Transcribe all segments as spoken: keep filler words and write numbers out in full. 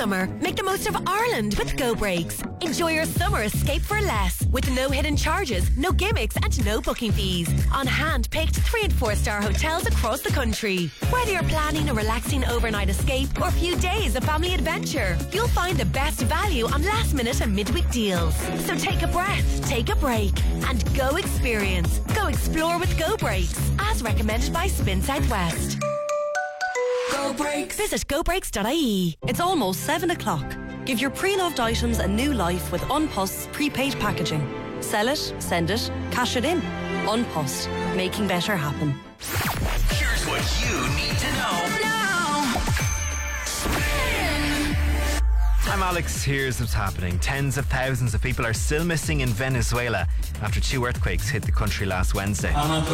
summer, make the most of Ireland with Go Breaks. Enjoy your summer escape for less, with no hidden charges, no gimmicks and no booking fees. On hand-picked three and four star hotels across the country. Whether you're planning a relaxing overnight escape or a few days of family adventure, you'll find the best value on last minute and midweek deals. So take a breath, take a break and go experience. Go explore with Go Breaks, as recommended by Spin Southwest. Go Breaks. Visit go breaks dot I E. It's almost seven o'clock. Give your pre-loved items a new life with Unpost prepaid packaging. Sell it, send it, cash it in. Unpost, making better happen. Here's what you need to know now. Spin. I'm Alex. Here's what's happening. Tens of thousands of people are still missing in Venezuela after two earthquakes hit the country last Wednesday.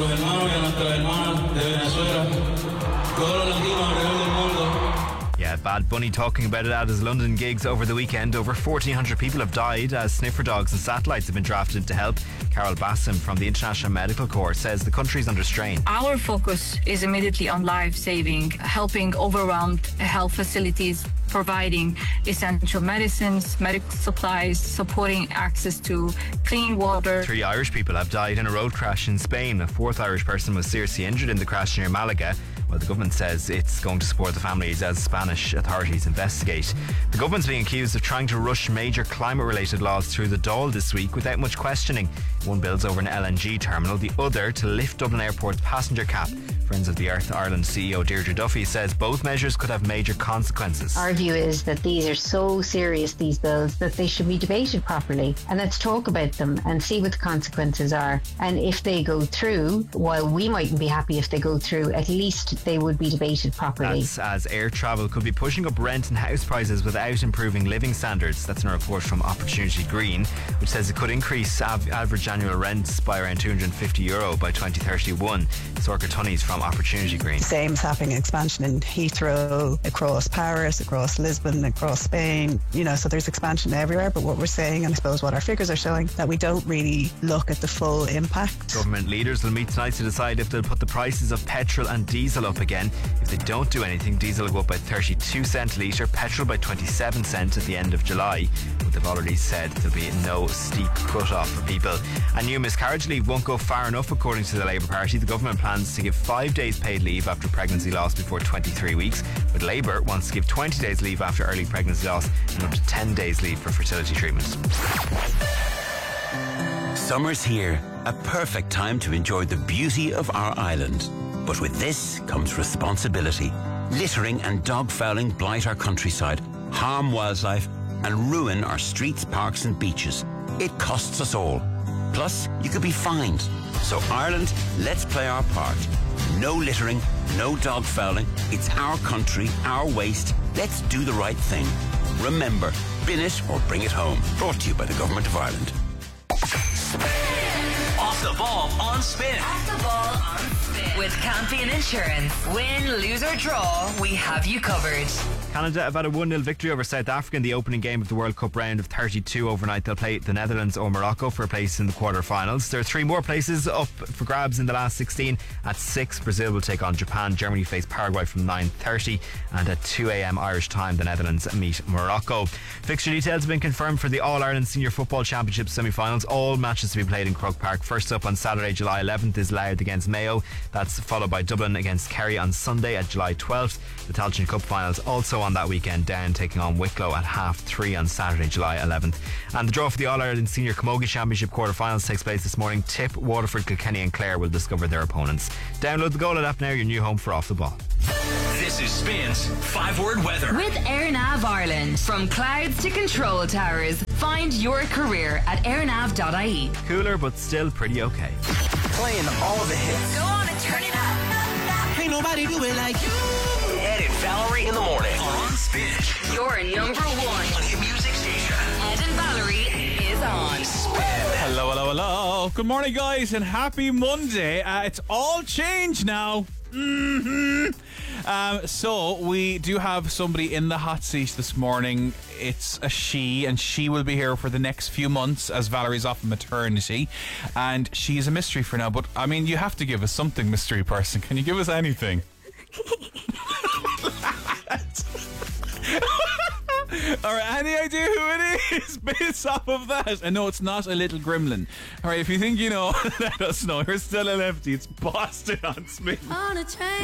Yeah, Bad Bunny talking about it at his London gigs over the weekend. Over fourteen hundred people have died as sniffer dogs and satellites have been drafted to help. Carol Bassam from the International Medical Corps says the country's under strain. Our focus is immediately on life-saving, helping overwhelmed health facilities, providing essential medicines, medical supplies, supporting access to clean water. Three Irish people have died in a road crash in Spain. A fourth Irish person was seriously injured in the crash near Malaga. Well, the government says it's going to support the families as Spanish authorities investigate. The government's being accused of trying to rush major climate-related laws through the Dáil this week without much questioning. One builds over an L N G terminal, the other to lift Dublin Airport's passenger cap. Friends of the Earth Ireland C E O Deirdre Duffy says both measures could have major consequences. Our view is that these are so serious, these bills, that they should be debated properly. And let's talk about them and see what the consequences are. And if they go through, while we mightn't be happy if they go through, at least they would be debated properly. That's as air travel could be pushing up rent and house prices without improving living standards. That's in a report from Opportunity Green, which says it could increase av- average annual rents by around two hundred fifty euro by twenty thirty-one. Sorka Tunney's from Opportunity Green. Same is happening, expansion in Heathrow, across Paris, across Lisbon, across Spain, you know, so there's expansion everywhere. But what we're saying, and I suppose what our figures are showing, that we don't really look at the full impact. Government leaders will meet tonight to decide if they'll put the prices of petrol and diesel up again. If they don't do anything, diesel will go up by thirty-two cents a litre, petrol by twenty-seven cents at the end of July. But they've already said there'll be no steep cut-off for people. And new miscarriage leave won't go far enough, according to the Labour Party. The government plans to give five days paid leave after pregnancy loss before twenty-three weeks, but Labour wants to give twenty days leave after early pregnancy loss and up to ten days leave for fertility treatment. Summer's here, a perfect time to enjoy the beauty of our island. But with this comes responsibility. Littering and dog fouling blight our countryside, harm wildlife, and ruin our streets, parks and beaches. It costs us all. Plus, you could be fined. So Ireland, let's play our part. No littering, no dog fouling. It's our country, our waste. Let's do the right thing. Remember, bin it or bring it home. Brought to you by the Government of Ireland. Off the ball on Spin. Off the ball on Spin. With Campion Insurance. Win, lose or draw, we have you covered. Canada have had a one nil victory over South Africa in the opening game of the World Cup round of thirty-two overnight. They'll play the Netherlands or Morocco for a place in the quarter-finals. There are three more places up for grabs in the last sixteen. At six, Brazil will take on Japan. Germany face Paraguay from nine thirty. And at two a.m. Irish time, the Netherlands meet Morocco. Fixture details have been confirmed for the All-Ireland Senior Football Championship semi-finals. All matches to be played in Croke Park. First up on Saturday, July eleventh, is Louth against Mayo. That's followed by Dublin against Kerry on Sunday at July twelfth. The Tailteann Cup finals also on that weekend. Down taking on Wicklow at half three on Saturday, July eleventh. And the draw for the All-Ireland Senior Camogie Championship quarter-finals takes place this morning. Tip, Waterford, Kilkenny and Clare will discover their opponents. Download the Goal app now, your new home for Off the Ball. This is Spin's five-word weather. With AirNav Ireland. From clouds to control towers, find your career at airnav dot I E. Cooler, but still pretty okay. Playing all the hits. Go on and turn it up. Ain't nobody do it like you. Ed and Valerie in the morning. On Spin. Your number one on your music station. Ed and Valerie is on Spin. Hello, hello, hello. Good morning, guys, and happy Monday. Uh, it's all changed now. Mm-hmm. Um, so we do have somebody in the hot seat this morning. It's a she, and she will be here for the next few months as Valerie's off on maternity, and she's a mystery for now. But I mean, you have to give us something, mystery person. Can you give us anything? All right, any idea who it is based off of that? And no, it's not a little gremlin. All right, if you think you know, let us know. You're still a lefty. It's Boston on Smith. On a train.